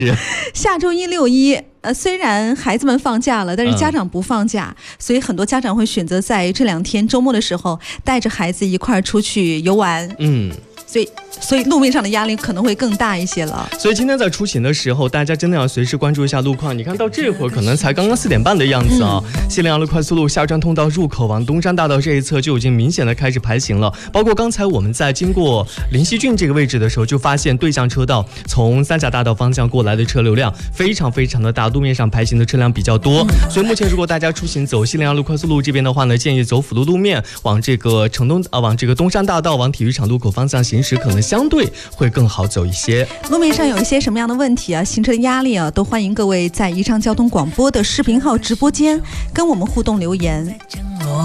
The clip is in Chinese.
下周一6一，虽然孩子们放假了，但是家长不放假，所以很多家长会选择在这2天周末的时候带着孩子一块儿出去游玩。所以路面上的压力可能会更大一些了。 所以今天在出行的时候，大家真的要随时关注一下路况。你看到这会儿可能才刚刚4点半的样子啊。西陵洋路快速路下庄通道入口往东山大道这一侧就已经明显的开始排行了。包括刚才我们在经过临溪郡这个位置的时候，就发现对向车道从三峡大道方向过来的车流量非常的大，路面上排行的车辆比较多。所以目前如果大家出行走西陵洋路快速路这边的话呢，建议走辅路路面往这个东山大道往体育场路口方向行驶，可能相对会更好走一些。 路面上有一些什么样的问题啊，行车的压力啊，都欢迎各位在宜昌交通广播的视频号直播间跟我们互动留言。